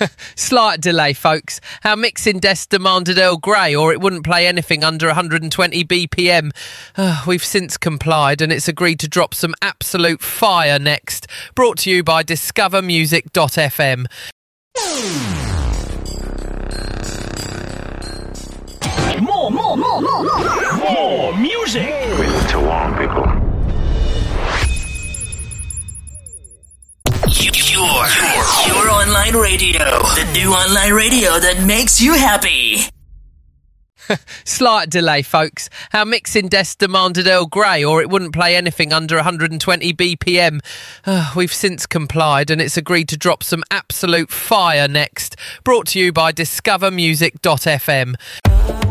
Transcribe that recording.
Slight delay, folks. Our mixing desk demanded Earl Grey, or it wouldn't play anything under 120 BPM. We've since complied, and it's agreed to drop some absolute fire next. Brought to you by discovermusic.fm. More music. We need to warn people. Your online radio. The new online radio that makes you happy. Slight delay, folks. Our mixing desk demanded Earl Grey, or it wouldn't play anything under 120 BPM. We've since complied, and it's agreed to drop some absolute fire next. Brought to you by discovermusic.fm.